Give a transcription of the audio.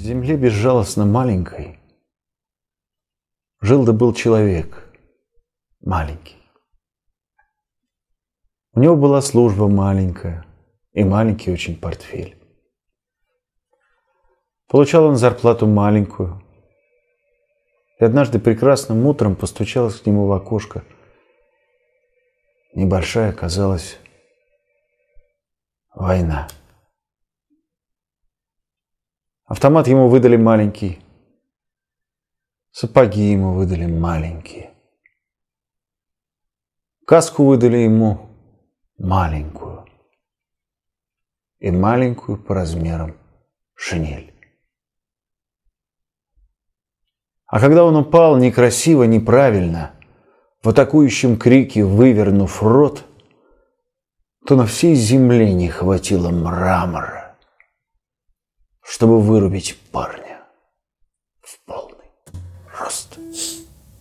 земле безжалостно маленькой жил да был человек маленький. У него была служба маленькая и маленький очень портфель. Получал он зарплату маленькую. И однажды прекрасным утром постучалась к нему в окошко небольшая, казалось, война. Автомат ему выдали маленький, сапоги ему выдали маленькие, каску выдали ему маленькую и маленькую по размерам шинель. А когда он упал некрасиво, неправильно, в атакующем крике вывернув рот, то на всей земле не хватило мрамора, чтобы вырубить парня в полный рост.